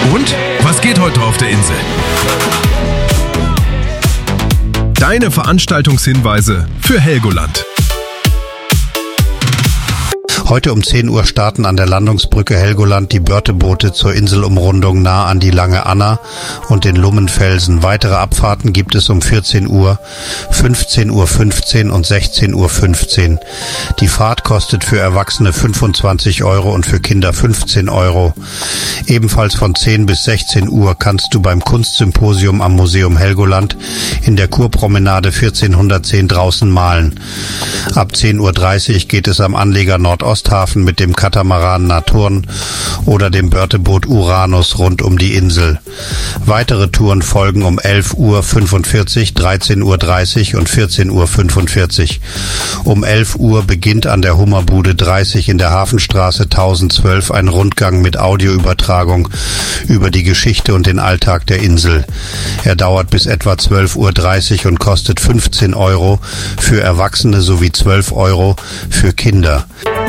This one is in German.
Und was geht heute auf der Insel? Deine Veranstaltungshinweise für Helgoland. Heute um 10 Uhr starten an der Landungsbrücke Helgoland die Börteboote zur Inselumrundung nah an die Lange Anna und den Lummenfelsen. Weitere Abfahrten gibt es um 14 Uhr, 15:15 Uhr und 16:15 Uhr. Die Fahrt kostet für Erwachsene 25 € und für Kinder 15 €. Ebenfalls von 10 bis 16 Uhr kannst du beim Kunstsymposium am Museum Helgoland in der Kurpromenade 1410 draußen malen. Ab 10:30 Uhr geht es am Anleger Nordosthafen mit dem Katamaran Naturn oder dem Börteboot Uranus rund um die Insel. Weitere Touren folgen um 11:45 Uhr, 13:30 Uhr und 14:45 Uhr. Um 11 Uhr beginnt an der Hummerbude 30 in der Hafenstraße 1012 ein Rundgang mit Audioübertragung über die Geschichte und den Alltag der Insel. Er dauert bis etwa 12:30 Uhr und kostet 15 € für Erwachsene sowie 12 € für Kinder.